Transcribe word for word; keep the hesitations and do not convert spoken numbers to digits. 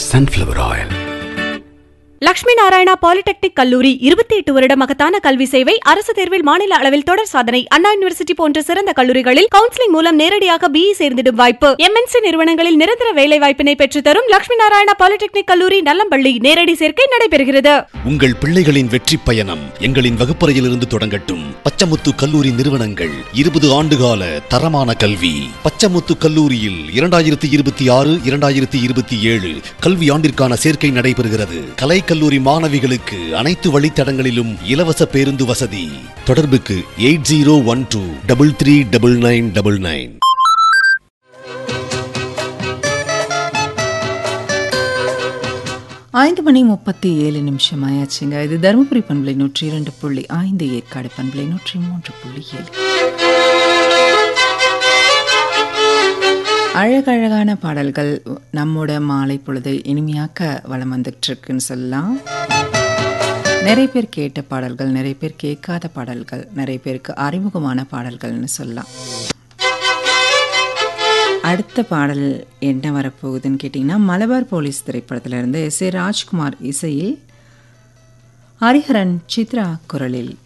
sunflower oil. Lakshmi Narayana polytechnic கல்லூரி இருபத்தி எட்டு வருட மகத்தான கல்வி சேவை. அரசு தேர்வில் மாநில அளவில் தொடர் சாதனை. அண்ணா யூனிவர்சிட்டி போன்ற சிறந்த கல்லூரிகளில் கவுன்சிலிங் மூலம் நேரடியாக பிஇ சேர்ந்திடும் வாய்ப்பு. எம்என்சி நிறுவனங்களில் நிரந்தர வேலை வாய்ப்பினை பெற்றுத்தரும் லட்சுமி நாராயணா பாலிடெக்னிக் கல்லூரி நல்லம்பள்ளி. நேரடி சேர்க்கை நடைபெறுகிறது. உங்கள் பிள்ளைகளின் வெற்றி பயணம் எங்களின் வகுப்பறையிலிருந்து தொடங்கட்டும். பச்சமுத்து கல்லூரி நிறுவனங்கள் இருபது ஆண்டுகால தரமான கல்வி. பச்சமுத்து கல்லூரியில் இரண்டாயிரத்தி இருபத்தி ஆறு இரண்டாயிரத்தி இருபத்தி ஏழு கல்வி ஆண்டிற்கான சேர்க்கை நடைபெறுகிறது. கலை கல்லூரி மாணவிகளுக்கு அனைத்து வழித்தடங்களிலும் இலவச பேருந்து வசதி. தொடர்புக்கு eight zero one two double three double nine double nine. ஐந்து மணி முப்பத்தி ஏழு நிமிஷம் ஆயாச்சுங்க. இது தருமபுரி பண்பலை நூற்றி இரண்டு புள்ளி ஐந்து, ஏற்காடு பண்பலை நூற்றி மூன்று புள்ளி ஏழு. அழகழகான பாடல்கள் நம்மோட மாலை பொழுதை இனிமையாக்க வளம் வந்துட்டு இருக்குன்னு சொல்லலாம். நிறைய பேர் கேட்ட பாடல்கள், நிறைய பேர் கேட்காத பாடல்கள், நிறைய பேருக்கு அறிமுகமான பாடல்கள்னு சொல்லலாம். அடுத்த பாடல் என்ன வரப்போகுதுன்னு கேட்டிங்கன்னா, மலபார் போலீஸ் திரைப்படத்திலிருந்து எஸ் ஏ ராஜ்குமார் இசையில் ஹரிஹரன் சித்ரா குரலில்